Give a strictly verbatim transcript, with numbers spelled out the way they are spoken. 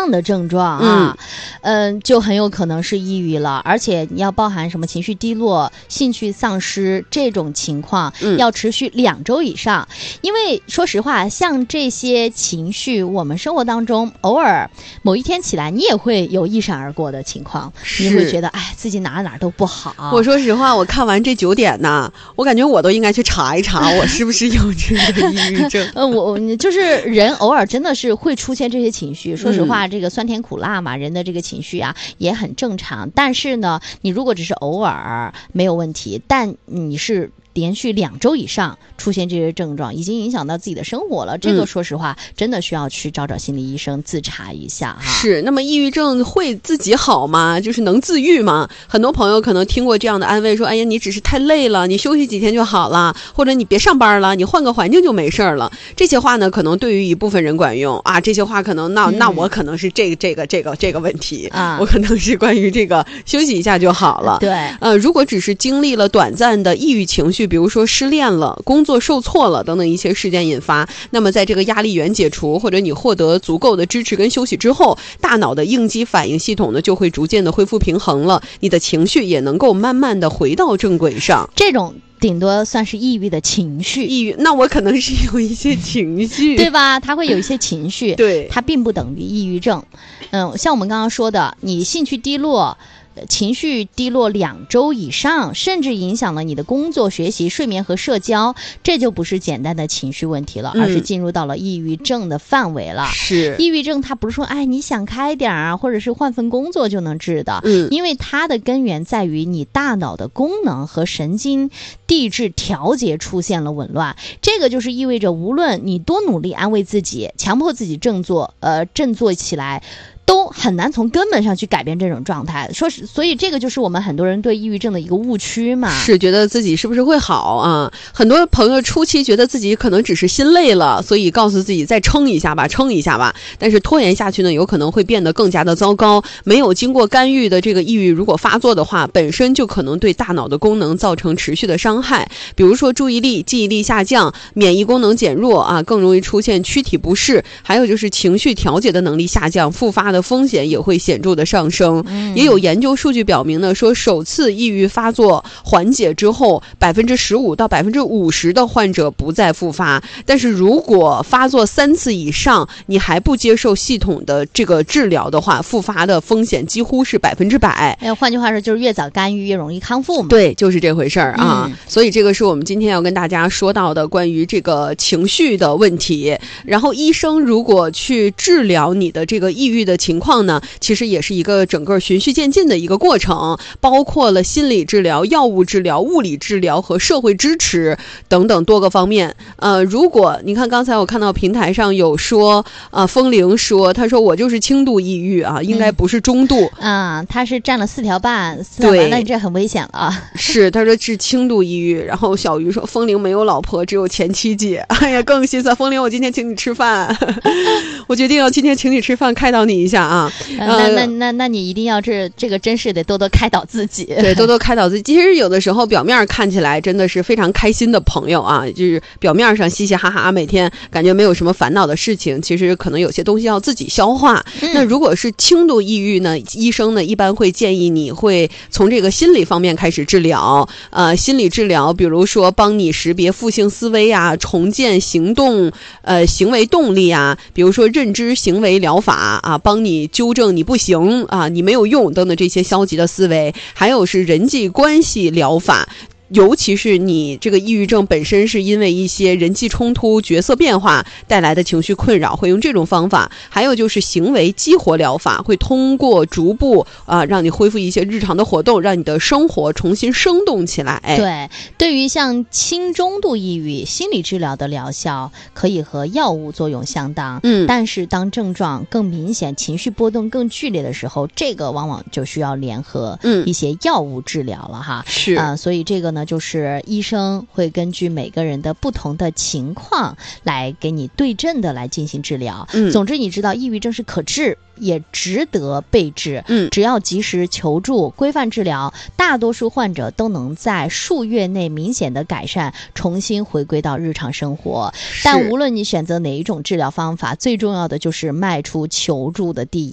上的症状啊，嗯、呃，就很有可能是抑郁了，而且你要包含什么情绪低落、兴趣丧失这种情况， 嗯、 要持续两周以上。因为说实话，像这些情绪，我们生活当中偶尔某一天起来，你也会有一闪而过的情况，你会觉得哎，自己哪哪都不好。 我说实话，我看完这九点呢，我感觉我都应该去查一查，我是不是有这个抑郁症？ 呃，我就是人偶尔真的是会出现这些情绪。说实话，这个酸甜苦辣嘛，人的这个情绪啊也很正常。但是呢，你如果只是偶尔没有问题，但你是连续两周以上出现这些症状，已经影响到自己的生活了，这个说实话、嗯、真的需要去找找心理医生自查一下哈。 是，那么抑郁症会自己好吗？就是能自愈吗？很多朋友可能听过这样的安慰，说哎呀，你只是太累了，你休息几天就好了，或者你别上班了，你换个环境就没事了。这些话呢可能对于一部分人管用啊，这些话可能那、嗯、那我可能是这个这个这个这个问题啊，我可能是关于这个休息一下就好了。 对， 呃，如果只是经历了短暂的抑郁情绪，比如说失恋了、工作受挫了等等一些事件引发，那么在这个压力源解除或者你获得足够的支持跟休息之后，大脑的应激反应系统呢就会逐渐的恢复平衡了，你的情绪也能够慢慢的回到正轨上。 这种顶多算是抑郁的情绪， 抑郁，那我可能是有一些情绪， 对吧？它会有一些情绪， 对， 它并不等于抑郁症。嗯，像我们刚刚说的，你兴趣低落。情绪低落两周以上，甚至影响了你的工作、学习、睡眠和社交，这就不是简单的情绪问题了，嗯、而是进入到了抑郁症的范围了。 是， 抑郁症它不是说哎你想开点啊，或者是换份工作就能治的， 嗯， 因为它的根源在于你大脑的功能和神经递质调节出现了紊乱。这个就是意味着，无论你多努力安慰自己，强迫自己振作，呃，振作起来。都很难从根本上去改变这种状态，说是，所以这个就是我们很多人对抑郁症的一个误区嘛， 是觉得自己是不是会好啊？很多朋友初期觉得自己可能只是心累了，所以告诉自己再撑一下吧，撑一下吧。但是拖延下去呢，有可能会变得更加的糟糕。没有经过干预的这个抑郁，如果发作的话，本身就可能对大脑的功能造成持续的伤害，比如说注意力、记忆力下降，免疫功能减弱啊，更容易出现躯体不适，还有就是情绪调节的能力下降，复发的风险也会显著的上升。嗯、也有研究数据表明呢，说首次抑郁发作缓解之后，百分之十五到百分之五十的患者不再复发。但是如果发作三次以上，你还不接受系统的这个治疗的话，复发的风险几乎是百分之百。 哎，换句话说，就是越早干预越容易康复嘛。 对，就是这回事儿啊、 嗯。 所以这个是我们今天要跟大家说到的关于这个情绪的问题。然后医生如果去治疗你的这个抑郁的情况呢，其实也是一个整个循序渐进的一个过程，包括了心理治疗、药物治疗、物理治疗和社会支持等等多个方面。呃，如果你看刚才我看到平台上有说，呃，风铃说，他说我就是轻度抑郁啊，应该不是中度。 嗯，嗯他是占了四条半，四条半，那这很危险了。 是，他说是轻度抑郁。然后小鱼说，风铃没有老婆，只有前妻姐。哎呀，更心酸。风铃，我今天请你吃饭，我决定要今天请你吃饭，开导你一下啊。 呃、那那那那你一定要这这个真是得多多开导自己， 对，多多开导自己。其实有的时候表面看起来真的是非常开心的朋友啊，就是表面上嘻嘻哈哈，每天感觉没有什么烦恼的事情，其实可能有些东西要自己消化。嗯、那如果是轻度抑郁呢，医生呢一般会建议你会从这个心理方面开始治疗。呃，心理治疗，比如说帮你识别负性思维啊，重建行动呃行为动力啊，比如说认知行为疗法啊，帮你纠正你不行啊，你没有用等等这些消极的思维，还有是人际关系疗法。尤其是你这个抑郁症本身是因为一些人际冲突、角色变化带来的情绪困扰，会用这种方法。还有就是行为激活疗法，会通过逐步啊、呃、让你恢复一些日常的活动，让你的生活重新生动起来。 对，对于像轻中度抑郁，心理治疗的疗效可以和药物作用相当。嗯，但是当症状更明显、情绪波动更剧烈的时候，这个往往就需要联合一些药物治疗了哈。 是啊、呃，所以这个呢，就是医生会根据每个人的不同的情况来给你对症的来进行治疗。嗯，总之你知道抑郁症是可治也值得被治，嗯，只要及时求助、规范治疗，大多数患者都能在数月内明显的改善，重新回归到日常生活。但无论你选择哪一种治疗方法，最重要的就是迈出求助的第一